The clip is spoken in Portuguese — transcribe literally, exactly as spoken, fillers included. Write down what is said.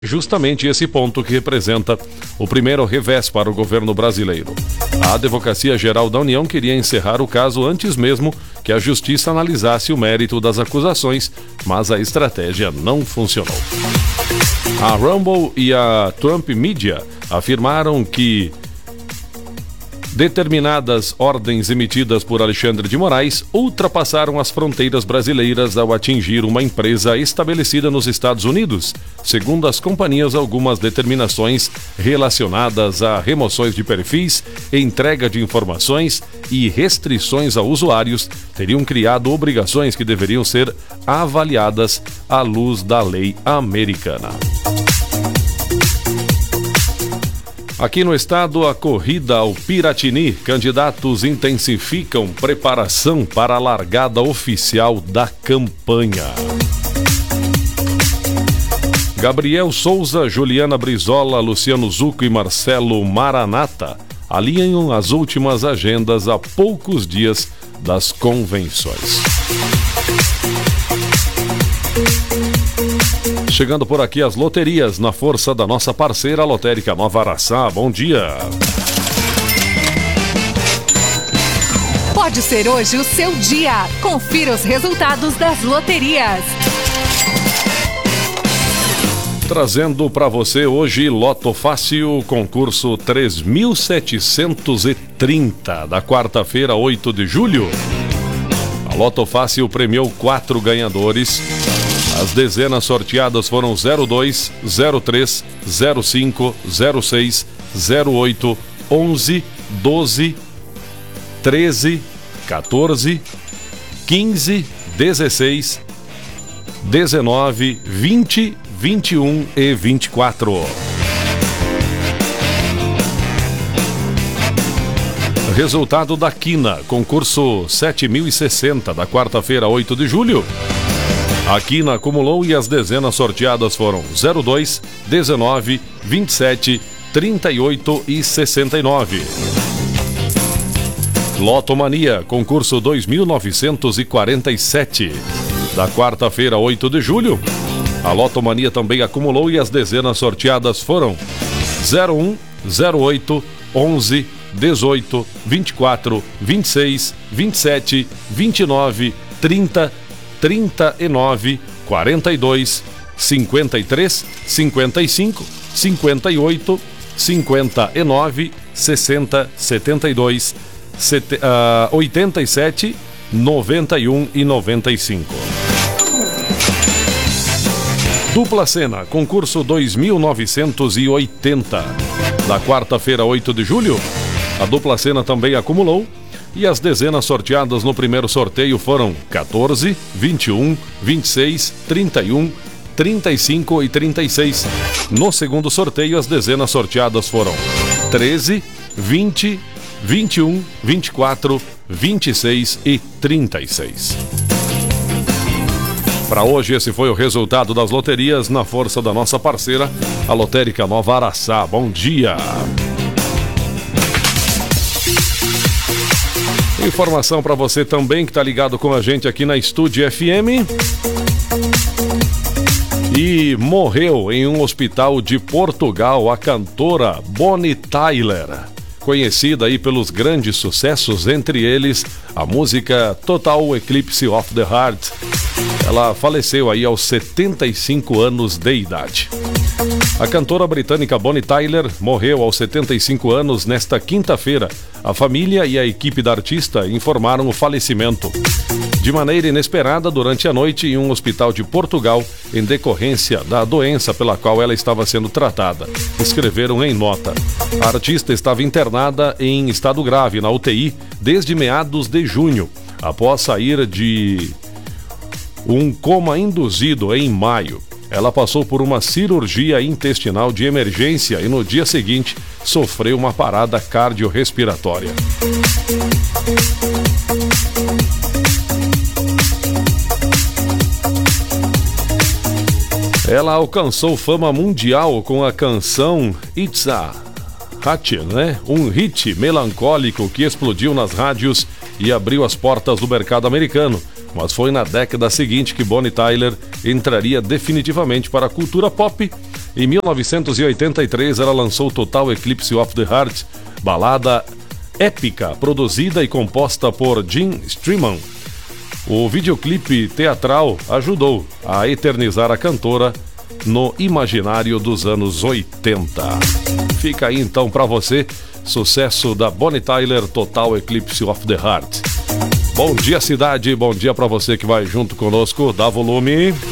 Justamente esse ponto que representa o primeiro revés para o governo brasileiro. A Advocacia Geral da União queria encerrar o caso antes mesmo que a Justiça analisasse o mérito das acusações, mas a estratégia não funcionou. A Rumble e a Trump Media afirmaram que determinadas ordens emitidas por Alexandre de Moraes ultrapassaram as fronteiras brasileiras ao atingir uma empresa estabelecida nos Estados Unidos. Segundo as companhias, algumas determinações relacionadas a remoções de perfis, entrega de informações e restrições a usuários teriam criado obrigações que deveriam ser avaliadas à luz da lei americana. Aqui no estado, a corrida ao Piratini, candidatos intensificam preparação para a largada oficial da campanha. Gabriel Souza, Juliana Brizola, Luciano Zucco e Marcelo Maranata alinham as últimas agendas a poucos dias das convenções. Chegando por aqui as loterias, na força da nossa parceira Lotérica Nova Araçá. Bom dia! Pode ser hoje o seu dia. Confira os resultados das loterias. Trazendo para você hoje Loto Fácil, concurso três mil setecentos e trinta, da quarta-feira, oito de julho. A Loto Fácil premiou quatro ganhadores. As dezenas sorteadas foram zero dois, zero três, zero cinco, zero seis, zero oito, onze, doze, treze, quatorze, quinze, dezesseis, dezenove, vinte, vinte e um e vinte e quatro. Resultado da Quina, concurso sete mil e sessenta, da quarta-feira, oito de julho. A Quina acumulou e as dezenas sorteadas foram zero dois, dezenove, vinte e sete, trinta e oito e sessenta e nove. Lotomania, concurso dois mil novecentos e quarenta e sete, da quarta-feira, oito de julho. A Lotomania também acumulou e as dezenas sorteadas foram zero um, zero oito, onze, dezoito, vinte e quatro, vinte e seis, vinte e sete, vinte e nove, trinta, trinta e nove, quarenta e dois, cinquenta e três, cinquenta e cinco, cinquenta e oito, cinquenta e nove, sessenta, setenta e dois, oitenta e sete, noventa e um e noventa e cinco. Dupla Cena, concurso dois mil novecentos e oitenta, da quarta-feira, oito de julho. A Dupla Cena também acumulou e as dezenas sorteadas no primeiro sorteio foram quatorze, vinte e um, vinte e seis, trinta e um, trinta e cinco e trinta e seis. No segundo sorteio, as dezenas sorteadas foram treze, vinte, vinte e um, vinte e quatro, vinte e seis e trinta e seis. Para hoje, esse foi o resultado das loterias na força da nossa parceira, a Lotérica Nova Araçá. Bom dia! Informação para você também que está ligado com a gente aqui na Estúdio F M. E morreu em um hospital de Portugal a cantora Bonnie Tyler, conhecida aí pelos grandes sucessos, entre eles a música Total Eclipse of the Heart. Ela faleceu aí aos setenta e cinco anos de idade. A cantora britânica Bonnie Tyler morreu aos setenta e cinco anos nesta quinta-feira. A família e a equipe da artista informaram o falecimento de maneira inesperada durante a noite em um hospital de Portugal, em decorrência da doença pela qual ela estava sendo tratada. Escreveram em nota. A artista estava internada em estado grave na U T I desde meados de junho, após sair de um coma induzido em maio. Ela passou por uma cirurgia intestinal de emergência e no dia seguinte sofreu uma parada cardiorrespiratória. Ela alcançou fama mundial com a canção It's a Hit, né? Um hit melancólico que explodiu nas rádios e abriu as portas do mercado americano. Mas foi na década seguinte que Bonnie Tyler entraria definitivamente para a cultura pop, Em mil novecentos e oitenta e três, ela lançou Total Eclipse of the Heart, balada épica, produzida e composta por Jim Steinman. O videoclipe teatral ajudou a eternizar a cantora no imaginário dos anos oitenta. Fica aí então para você, sucesso da Bonnie Tyler, Total Eclipse of the Heart. Bom dia, cidade, bom dia para você que vai junto conosco, dá volume.